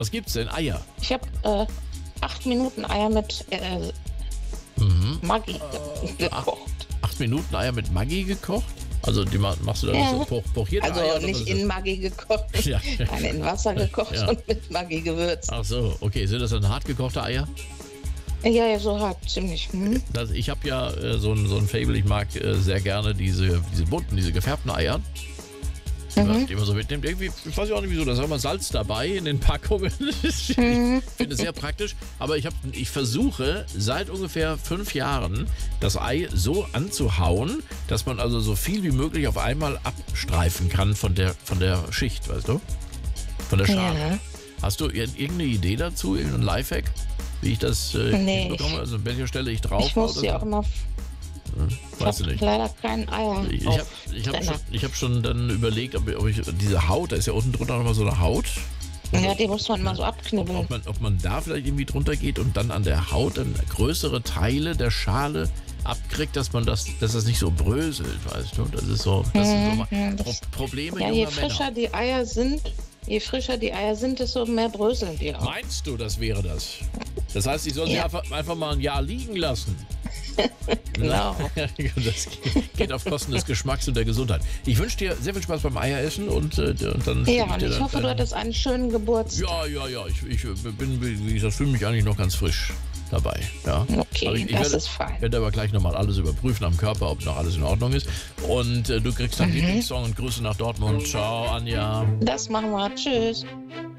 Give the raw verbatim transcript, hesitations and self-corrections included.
Was gibt's denn? Eier? Ich habe äh, acht Minuten Eier mit äh, Mhm. Maggi Äh, gekocht. Acht Minuten Eier mit Maggi gekocht? Also die ma- machst du da Ja. so po pochierte Also Eier? oder nicht was in ist Maggi gekocht, das? Ja. nein, in Wasser gekocht Ja. und mit Maggi gewürzt. Ach so, okay. Sind das dann hart gekochte Eier? Ja, ja, so hart, ziemlich. Hm? Das, ich habe ja äh, so ein, so ein Faible, ich mag äh, sehr gerne diese, diese bunten, diese gefärbten Eier. Die, man, die man so mitnimmt. Irgendwie, ich weiß ja auch nicht wieso, da ist auch immer Salz dabei in den Packungen. Ich finde es sehr praktisch. Aber ich, hab, ich versuche seit ungefähr fünf Jahren das Ei so anzuhauen, dass man also so viel wie möglich auf einmal abstreifen kann von der, von der Schicht, weißt du? Von der Schale. Ja. Hast du ir- irgendeine Idee dazu, irgendeinen Lifehack, wie ich das äh, Nee, hinbekomme? Also an welcher Stelle ich drauf Ich muss oder sie so? auch immer. Ich Weißt du habe nicht. leider kein Eier. Ich auf habe ich hab Trenner. schon, ich hab schon dann überlegt, ob, ob ich diese Haut, da ist ja unten drunter nochmal so eine Haut, Ja, die muss man mal so ob, abknibbeln. ob, man, ob man da vielleicht irgendwie drunter geht und dann an der Haut dann größere Teile der Schale abkriegt, dass man das, dass das nicht so bröselt, weißt du? Das ist so, das sind so mal Mhm, Pro das- Probleme Ja, je junger frischer Männer. die Eier sind, je frischer die Eier sind, desto mehr bröseln die auch. Meinst du, das wäre das? Das heißt, ich soll sie Ja. einfach, einfach mal ein Jahr liegen lassen. Genau. Das geht auf Kosten des Geschmacks und der Gesundheit. Ich wünsche dir sehr viel Spaß beim Eieressen und, äh, und dann schick Ja, und dir ich dann hoffe, du dein- hattest einen schönen Geburtstag. Ja, ja, ja. Ich, ich bin, wie gesagt, fühle mich eigentlich noch ganz frisch dabei. Ja. Okay, Aber ich, ich das werde, ist fein. werde aber gleich nochmal alles überprüfen am Körper, ob noch alles in Ordnung ist. Und äh, du kriegst deinen Lieblingssong und Grüße nach Dortmund. Ciao, Anja. Das machen wir. Tschüss.